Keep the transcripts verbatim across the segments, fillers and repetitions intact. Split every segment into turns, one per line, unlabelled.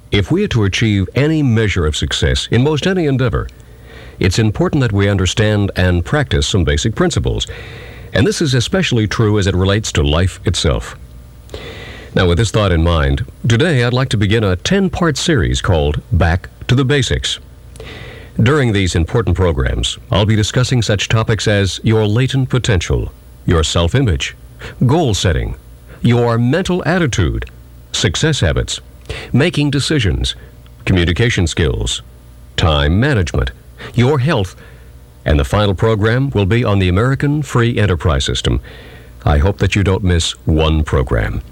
If we are to achieve any measure of success in most any endeavor, it's important that we understand and practice some basic principles. And this is especially true as it relates to life itself. Now, with this thought in mind, today I'd like to begin a ten-part series called Back to the Basics. During these important programs, I'll be discussing such topics as your latent potential, your self-image, goal setting, your mental attitude, success habits, making decisions, communication skills, time management, your health, and the final program will be on the American Free Enterprise System. I hope that you don't miss one program.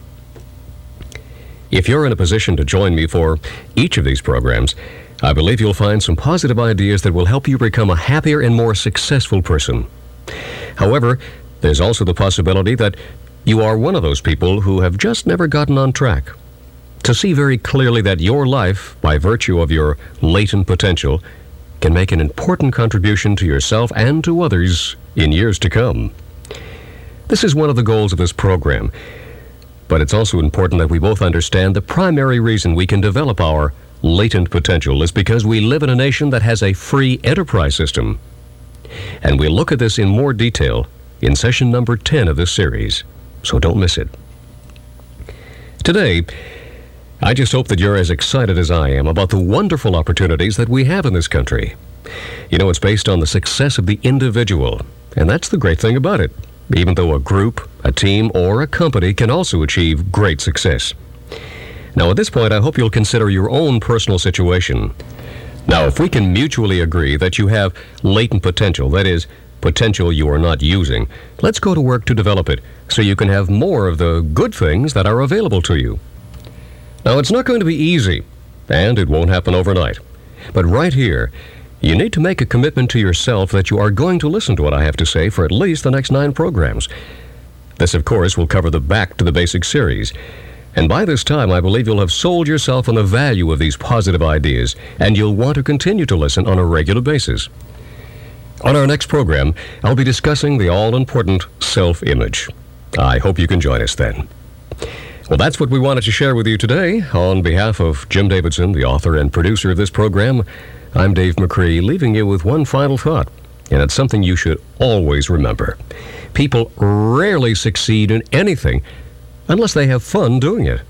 If you're in a position to join me for each of these programs, I believe you'll find some positive ideas that will help you become a happier and more successful person. However, there's also the possibility that you are one of those people who have just never gotten on track. To see very clearly that your life, by virtue of your latent potential, can make an important contribution to yourself and to others in years to come. This is one of the goals of this program, but it's also important that we both understand the primary reason we can develop our latent potential is because we live in a nation that has a free enterprise system. And we'll look at this in more detail in session number ten of this series, so don't miss it. Today, I just hope that you're as excited as I am about the wonderful opportunities that we have in this country. You know, it's based on the success of the individual, and that's the great thing about it, even though a group, a team, or a company can also achieve great success. Now, at this point, I hope you'll consider your own personal situation. Now, if we can mutually agree that you have latent potential, that is, potential you are not using, let's go to work to develop it so you can have more of the good things that are available to you. Now, it's not going to be easy, and it won't happen overnight. But right here, you need to make a commitment to yourself that you are going to listen to what I have to say for at least the next nine programs. This, of course, will cover the Back to the Basics series. And by this time, I believe you'll have sold yourself on the value of these positive ideas, and you'll want to continue to listen on a regular basis. On our next program, I'll be discussing the all-important self-image. I hope you can join us then. Well, that's what we wanted to share with you today. On behalf of Jim Davidson, the author and producer of this program, I'm Dave McCree, leaving you with one final thought, and it's something you should always remember. People rarely succeed in anything unless they have fun doing it.